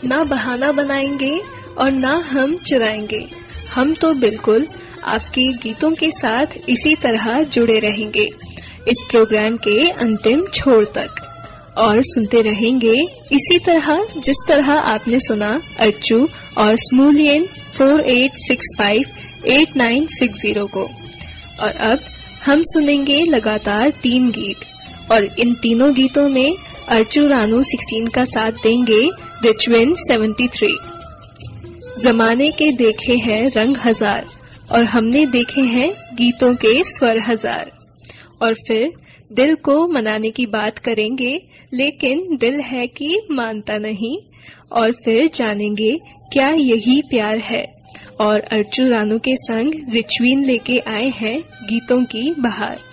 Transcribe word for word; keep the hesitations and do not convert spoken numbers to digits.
ना बहाना बनाएंगे और ना हम चुराएंगे। हम तो बिल्कुल आपके गीतों के साथ इसी तरह जुड़े रहेंगे इस प्रोग्राम के अंतिम छोर तक और सुनते रहेंगे इसी तरह जिस तरह आपने सुना अर्चू और स्मूलियन four eight six five eight nine six zero को। और अब हम सुनेंगे लगातार तीन गीत और इन तीनों गीतों में अर्चू रानू सोलह का साथ देंगे रिचविन तिहत्तर। जमाने के देखे हैं रंग हजार और हमने देखे हैं गीतों के स्वर हजार। और फिर दिल को मनाने की बात करेंगे लेकिन दिल है कि मानता नहीं। और फिर जानेंगे क्या यही प्यार है। और अर्चू रानू के संग रिचविन लेके आए हैं गीतों की बहार।